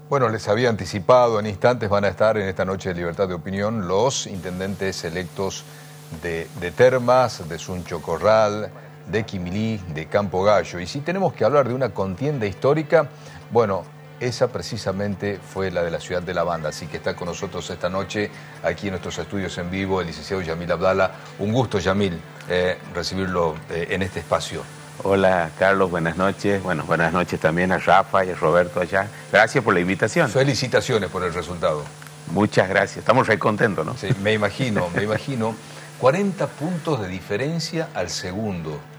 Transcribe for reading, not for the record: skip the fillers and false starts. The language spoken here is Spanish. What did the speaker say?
Bueno, les había anticipado, en instantes van a estar en esta noche de libertad de opinión los intendentes electos de Termas, de Suncho Corral, de Quimilí, de Campo Gallo. Y si tenemos que hablar de una contienda histórica, bueno, esa precisamente fue la de la ciudad de La Banda. Así que está con nosotros esta noche, aquí en nuestros estudios en vivo, el licenciado Yamil Abdala. Un gusto, Yamil, recibirlo en este espacio. Hola, Carlos, buenas noches. Bueno, buenas noches también a Rafa y a Roberto allá. Gracias por la invitación. Felicitaciones por el resultado. Muchas gracias. Estamos re contentos, ¿no? Sí, me imagino. 40 puntos de diferencia al segundo.